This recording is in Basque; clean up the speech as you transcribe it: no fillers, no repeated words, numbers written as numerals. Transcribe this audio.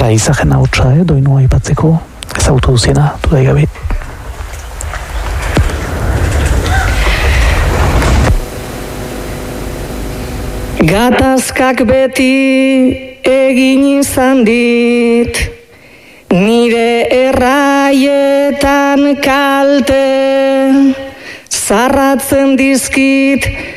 Eta izagen hautsa, doinua aipatzeko, ezagutu duziena, dudai gabe. Gatazkak beti egin izan dit, nire erraietan kalte, zarratzen dizkit